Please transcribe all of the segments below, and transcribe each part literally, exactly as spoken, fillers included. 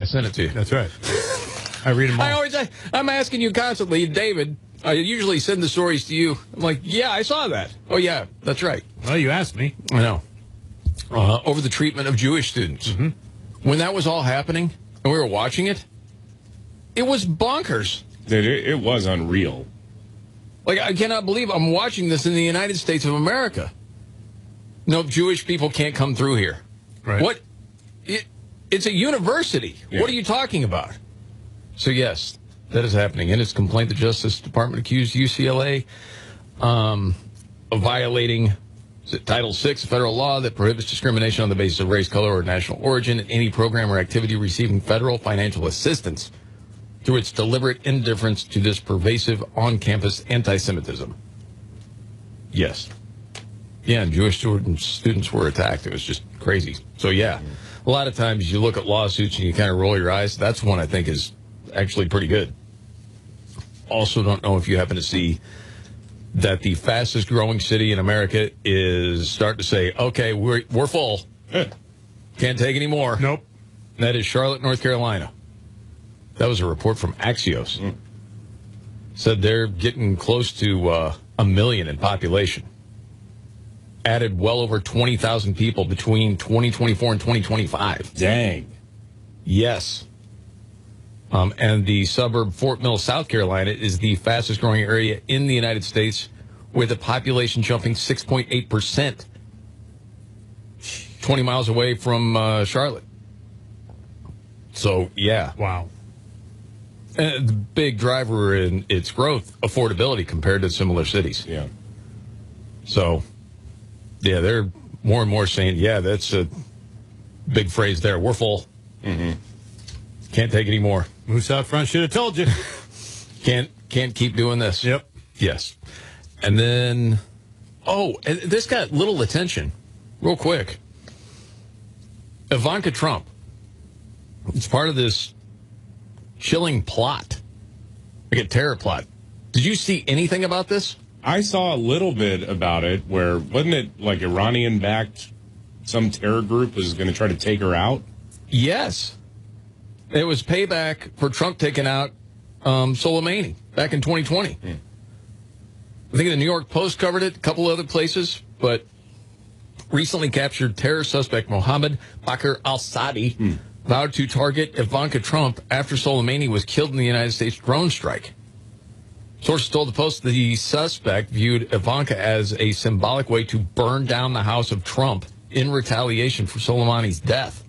sent it to you. That's right. I read them all. I always, I, I'm asking you constantly, David. I usually send the stories to you. I'm like, yeah, I saw that. Oh, yeah, that's right. Well, you asked me. I know. Uh, over the treatment of Jewish students. Mm-hmm. When that was all happening and we were watching it, it was bonkers. It, it was unreal. Like, I cannot believe I'm watching this in the United States of America. No, Jewish people can't come through here. Right. What? It, it's a university. Yeah. What are you talking about? So, yes, that is happening. In its complaint, the Justice Department accused U C L A um, of violating is it Title six, a federal law that prohibits discrimination on the basis of race, color, or national origin in any program or activity receiving federal financial assistance through its deliberate indifference to this pervasive on-campus anti-Semitism. Yes. Yeah, and Jewish students, students were attacked. It was just crazy. So, yeah, a lot of times you look at lawsuits and you kind of roll your eyes. That's one I think is actually pretty good. Also, don't know if you happen to see that the fastest growing city in America is starting to say, okay, we're, we're full. Can't take any more. Nope. And that is Charlotte, North Carolina. That was a report from Axios. Mm. Said they're getting close to uh, a million in population. Added well over twenty thousand people between twenty twenty-four and twenty twenty-five. Dang. Yes. Um, and the suburb Fort Mill, South Carolina, is the fastest growing area in the United States, with a population jumping six point eight percent, twenty miles away from uh, Charlotte. So, yeah. Wow. And the big driver in its growth, affordability compared to similar cities. Yeah. So, yeah, they're more and more saying, yeah, that's a big phrase there. We're full. Mm-hmm. Can't take any more. Moose out front should have told you. Can't can't keep doing this. Yep. Yes. And then, oh, and this got little attention. Real quick. Ivanka Trump. It's part of this chilling plot. Like a terror plot. Did you see anything about this? I saw a little bit about it where, wasn't it like Iranian-backed, some terror group was going to try to take her out? Yes. It was payback for Trump taking out um, Soleimani back in twenty twenty. Mm. I think the New York Post covered it, a couple other places, but recently captured terror suspect Mohammed Bakr al-Sadi mm. vowed to target Ivanka Trump after Soleimani was killed in the United States drone strike. Sources told the Post the suspect viewed Ivanka as a symbolic way to burn down the house of Trump in retaliation for Soleimani's death.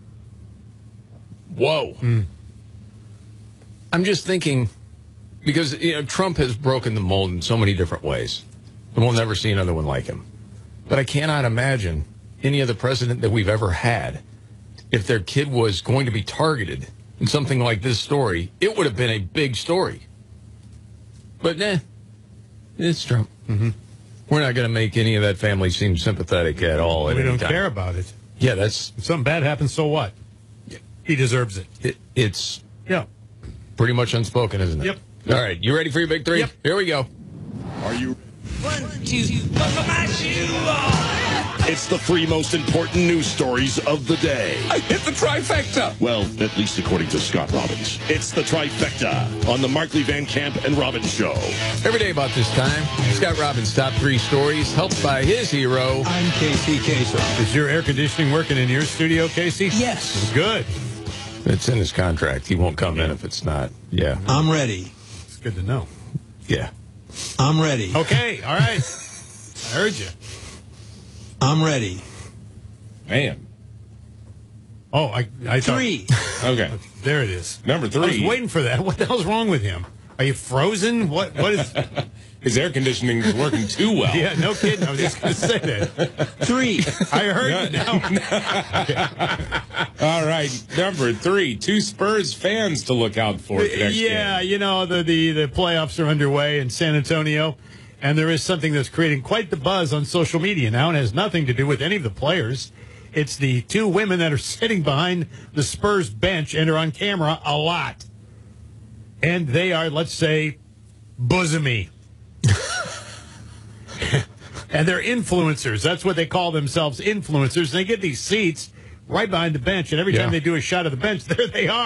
Whoa. Mm. I'm just thinking, because you know Trump has broken the mold in so many different ways, and we'll never see another one like him. But I cannot imagine any other president that we've ever had, if their kid was going to be targeted in something like this story, it would have been a big story. But nah, it's Trump. Mm-hmm. We're not going to make any of that family seem sympathetic at all. At we any don't time. care about it. Yeah, that's... If something bad happens, so what? He deserves it. it. It's yeah, pretty much unspoken, isn't it? Yep. All right, you ready for your big three? Yep. Here we go. Are you? One, two, buckle my shoe on. It's the three most important news stories of the day. I hit the trifecta. Well, at least according to Scott Robbins. It's the trifecta on the Markley Van Camp and Robbins Show. Every day about this time, Scott Robbins' top three stories, helped by his hero. I'm Casey Kasem. Is your air conditioning working in your studio, Casey? Yes. Good. It's in his contract. He won't come in if it's not. Yeah. I'm ready. It's good to know. Yeah. I'm ready. Okay, all right. I heard you. I'm ready. Man. Oh, I, I thought. Three. Okay. There it is. Number three. I was waiting for that. What the hell's wrong with him? Are you frozen? What? What is? His air conditioning is working too well. Yeah, no kidding. I was just going to say that. Three. I heard you now. All right. Number three. Two Spurs fans to look out for next Yeah, game. you know, the, the, the playoffs are underway in San Antonio, and there is something that's creating quite the buzz on social media now, and has nothing to do with any of the players. It's the two women that are sitting behind the Spurs bench and are on camera a lot. And they are, let's say, bosomy. And they're influencers. That's what they call themselves, influencers. And they get these seats right behind the bench, and every Yeah. time they do a shot of the bench, there they are.